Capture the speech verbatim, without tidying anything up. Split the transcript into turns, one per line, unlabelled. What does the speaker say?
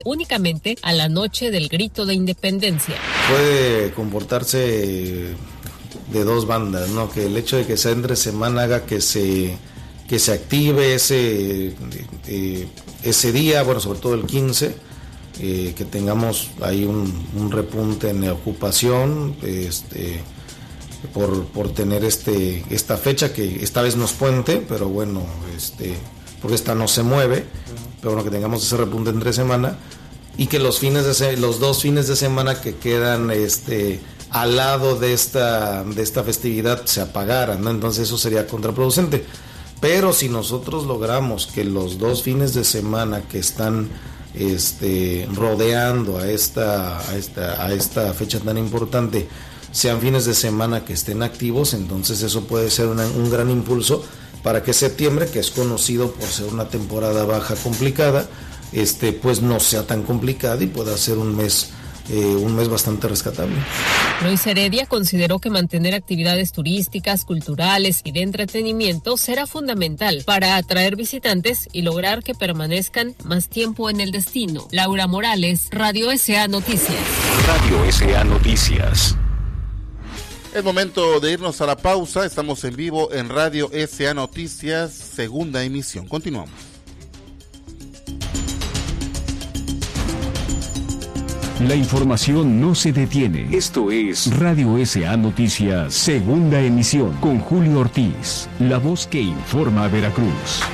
únicamente a la noche del grito de independencia.
Puede comportarse de dos bandas, ¿no? Que el hecho de que sea entre semana haga que se que se active ese eh, ese día, bueno, sobre todo el quince, eh, que tengamos ahí un, un repunte en la ocupación, este, por, por tener este esta fecha que esta vez no es puente, pero bueno, este, porque esta no se mueve, pero bueno, que tengamos ese repunte entre semana y que los fines de se, los dos fines de semana que quedan este al lado de esta de esta festividad se apagaran, ¿no? Entonces eso sería contraproducente. Pero si nosotros logramos que los dos fines de semana que están este, rodeando a esta, a esta, a esta fecha tan importante sean fines de semana que estén activos, entonces eso puede ser una, un gran impulso para que septiembre, que es conocido por ser una temporada baja complicada, este, pues no sea tan complicada y pueda ser un mes Eh, un mes bastante rescatable.
Luis Heredia consideró que mantener actividades turísticas, culturales y de entretenimiento será fundamental para atraer visitantes y lograr que permanezcan más tiempo en el destino. Laura Morales, Radio S A Noticias.
Radio S A Noticias.
Es momento de irnos a la pausa. Estamos en vivo en Radio S A Noticias, segunda emisión. Continuamos.
La información no se detiene. Esto es Radio S A Noticias, segunda emisión, con Julio Ortiz, la voz que informa a Veracruz.